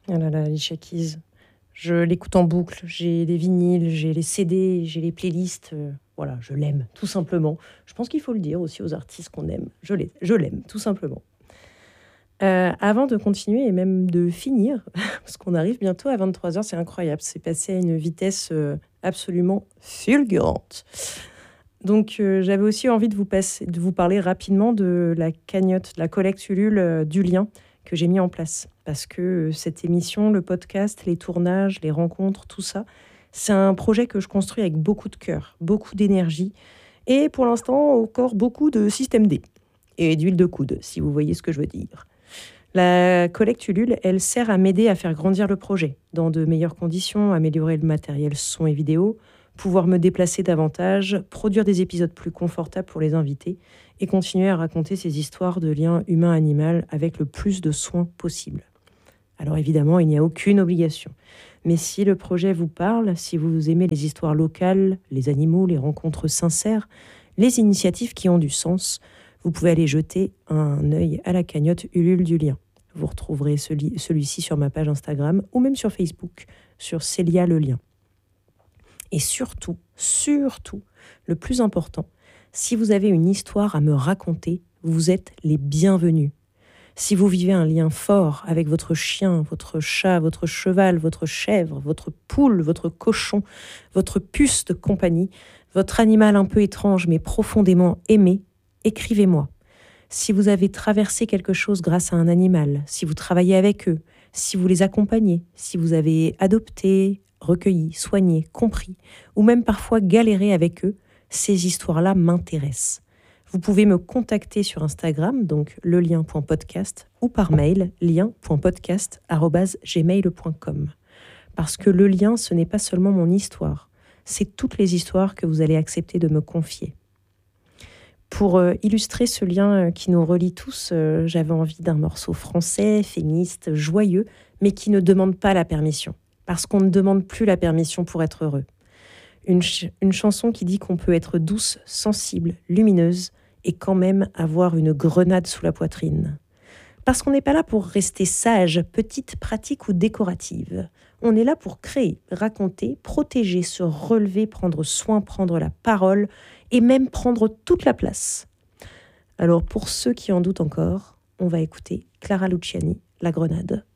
Ah là là, Alicia Keys. Je l'écoute en boucle. J'ai les vinyles, j'ai les CD, j'ai les playlists. Voilà, je l'aime, tout simplement. Je pense qu'il faut le dire aussi aux artistes qu'on aime. Je l'aime, tout simplement. Avant de continuer et même de finir, parce qu'on arrive bientôt à 23h, c'est incroyable. C'est passé à une vitesse absolument fulgurante. Donc, j'avais aussi envie de vous parler rapidement de la cagnotte, de la collecte Ulule du lien que j'ai mis en place. Parce que cette émission, le podcast, les tournages, les rencontres, tout ça, c'est un projet que je construis avec beaucoup de cœur, beaucoup d'énergie et pour l'instant encore beaucoup de système D et d'huile de coude, si vous voyez ce que je veux dire. La collecte Ulule, elle sert à m'aider à faire grandir le projet dans de meilleures conditions, améliorer le matériel son et vidéo, pouvoir me déplacer davantage, produire des épisodes plus confortables pour les invités et continuer à raconter ces histoires de liens humain-animal avec le plus de soin possible. Alors évidemment, il n'y a aucune obligation. Mais si le projet vous parle, si vous aimez les histoires locales, les animaux, les rencontres sincères, les initiatives qui ont du sens, vous pouvez aller jeter un œil à la cagnotte Ulule du lien. Vous retrouverez celui-ci sur ma page Instagram ou même sur Facebook, sur Célia le lien. Et surtout, le plus important, si vous avez une histoire à me raconter, vous êtes les bienvenus. Si vous vivez un lien fort avec votre chien, votre chat, votre cheval, votre chèvre, votre poule, votre cochon, votre puce de compagnie, votre animal un peu étrange mais profondément aimé, écrivez-moi. Si vous avez traversé quelque chose grâce à un animal, si vous travaillez avec eux, si vous les accompagnez, si vous avez adopté, recueilli, soigné, compris, ou même parfois galéré avec eux, ces histoires-là m'intéressent. Vous pouvez me contacter sur Instagram, donc lelien.podcast, ou par mail, lien.podcast@gmail.com. Parce que le lien, ce n'est pas seulement mon histoire, c'est toutes les histoires que vous allez accepter de me confier. Pour illustrer ce lien qui nous relie tous, j'avais envie d'un morceau français, féministe, joyeux, mais qui ne demande pas la permission. Parce qu'on ne demande plus la permission pour être heureux. Une chanson qui dit qu'on peut être douce, sensible, lumineuse, et quand même avoir une grenade sous la poitrine. Parce qu'on n'est pas là pour rester sage, petite, pratique ou décorative. On est là pour créer, raconter, protéger, se relever, prendre soin, prendre la parole et même prendre toute la place. Alors pour ceux qui en doutent encore, on va écouter Clara Luciani, La Grenade.